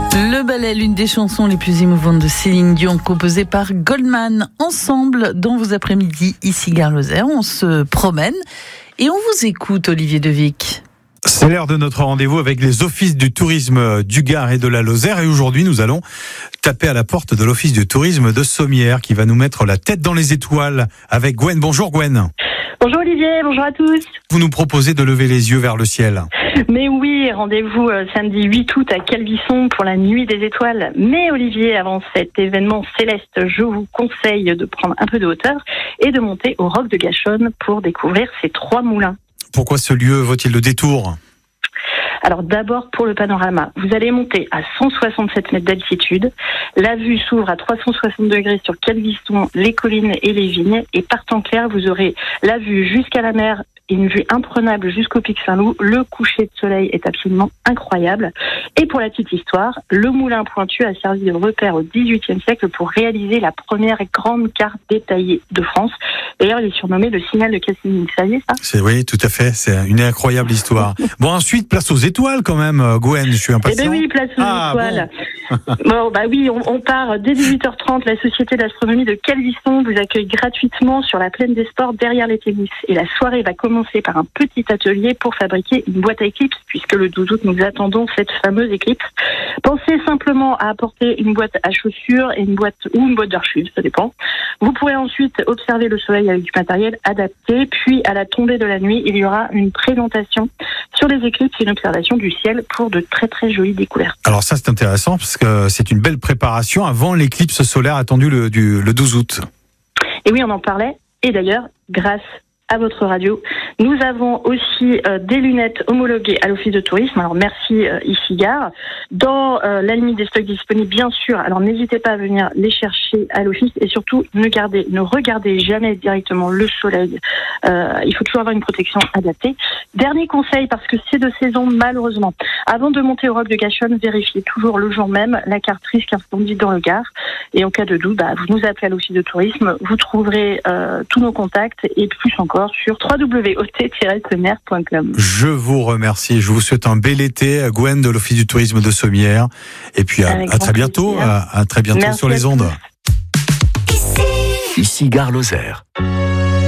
Le ballet, l'une des chansons les plus émouvantes de Céline Dion, composée par Goldman. Ensemble, dans vos après-midi, ici Gare Lozère, on se promène et on vous écoute, Olivier Devic. C'est l'heure de notre rendez-vous avec les offices du tourisme du Gard et de la Lozère. Et aujourd'hui, nous allons taper à la porte de l'office du tourisme de Sommières qui va nous mettre la tête dans les étoiles avec Gwen. Bonjour Gwen. Bonjour Olivier, bonjour à tous. Vous nous proposez de lever les yeux vers le ciel. Mais oui, rendez-vous samedi 8 août à Calvisson pour la nuit des étoiles. Mais Olivier, avant cet événement céleste, je vous conseille de prendre un peu de hauteur et de monter au Roc de Gachonne pour découvrir ces 3 moulins. Pourquoi ce lieu vaut-il le détour ? Alors d'abord pour le panorama, vous allez monter à 167 mètres d'altitude. La vue s'ouvre à 360 degrés sur Calvisson, les collines et les vignes. Et par temps clair, vous aurez la vue jusqu'à la mer et une vue imprenable jusqu'au pic Saint-Loup. Le coucher de soleil est absolument incroyable. Et pour la petite histoire, le moulin pointu a servi de repère au XVIIIe siècle pour réaliser la première grande carte détaillée de France. D'ailleurs, il est surnommé le signal de Cassini. Vous saviez ça ? Oui, tout à fait. C'est une incroyable histoire. Bon, ensuite, place aux étoiles quand même, Gwen. Je suis impatient. Eh bien oui, place aux étoiles. Bon, bah oui, on part dès 18h30. La Société d'astronomie de Calvisson vous accueille gratuitement sur la plaine des sports derrière les tennis. Et la soirée va commencer par un petit atelier pour fabriquer une boîte à éclipse, puisque le 12 août, nous attendons cette fameuse éclipse. Pensez simplement à apporter une boîte à chaussures et une boîte d'archives, ça dépend. Vous pourrez ensuite observer le soleil avec du matériel adapté, puis à la tombée de la nuit, il y aura une présentation sur les éclipses et une observation du ciel pour de très très jolies découvertes. Alors ça, c'est intéressant parce que c'est une belle préparation avant l'éclipse solaire attendue le 12 août. Et oui, on en parlait. Et d'ailleurs, grâce à votre radio, nous avons aussi des lunettes homologuées à l'office de tourisme. Alors merci ici Gare. Dans la limite des stocks disponibles, bien sûr. Alors n'hésitez pas à venir les chercher à l'office et surtout ne regardez jamais directement le soleil. Il faut toujours avoir une protection adaptée. Dernier conseil, parce que c'est de saison malheureusement. Avant de monter au Roc de Gachonne, vérifiez toujours le jour même la carte risque incendie dans le Gard. Et en cas de doute, vous nous appelez à l'office de tourisme. Vous trouverez tous nos contacts et plus encore sur www.ot-sommières.com. Je vous remercie. Je vous souhaite un bel été, Gwen de l'Office du tourisme de Sommières. Et puis à très bientôt. À très bientôt sur les ondes. Ici Gare Lozère.